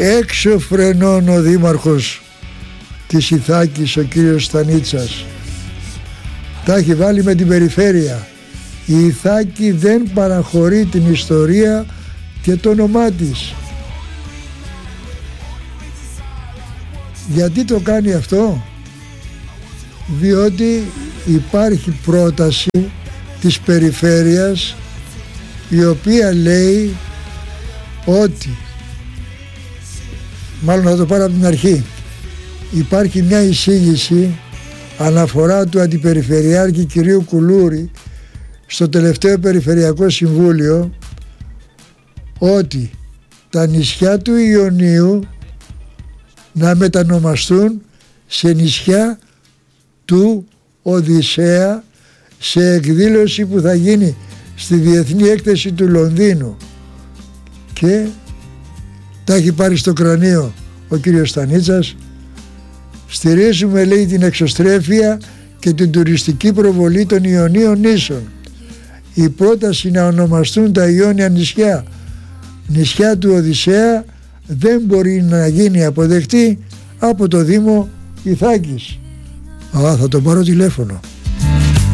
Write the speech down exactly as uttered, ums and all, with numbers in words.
έξω φρενών ο δήμαρχος της Ιθάκης, ο κύριος Στανίτσας. Τα έχει βάλει με την περιφέρεια. Η Ιθάκη δεν παραχωρεί την ιστορία και το όνομά της. Γιατί το κάνει αυτό? Διότι υπάρχει πρόταση της περιφέρειας η οποία λέει ότι, μάλλον θα το πάρω από την αρχή, υπάρχει μια εισήγηση αναφορά του Αντιπεριφερειάρχη κυρίου Κουλούρη στο τελευταίο Περιφερειακό Συμβούλιο ότι τα νησιά του Ιωνίου να μετανομαστούν σε νησιά του Οδυσσέα, σε εκδήλωση που θα γίνει στη Διεθνή Έκθεση του Λονδίνου. Και τα έχει πάρει στο κρανίο ο κύριος Στανίτσας. Στηρίζουμε, λέει, την εξωστρέφεια και την τουριστική προβολή των Ιωνίων νήσων. Η πρόταση να ονομαστούν τα Ιόνια νησιά νησιά του Οδυσσέα δεν μπορεί να γίνει αποδεκτή από το Δήμο Ιθάκης. Α, θα τον πάρω τηλέφωνο.